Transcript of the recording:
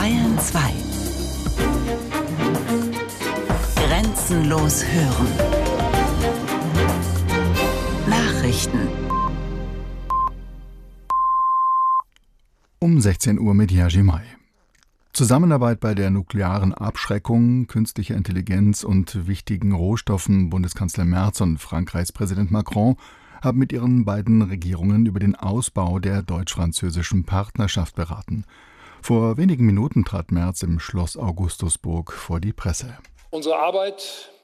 Bayern 2. Grenzenlos hören. Nachrichten. Um 16 Uhr mit Jerzy May. Zusammenarbeit bei der nuklearen Abschreckung, künstlicher Intelligenz und wichtigen Rohstoffen. Bundeskanzler Merz und Frankreichs Präsident Macron haben mit ihren beiden Regierungen über den Ausbau der deutsch-französischen Partnerschaft beraten. Vor wenigen Minuten trat Merz im Schloss Augustusburg vor die Presse. Unsere Arbeit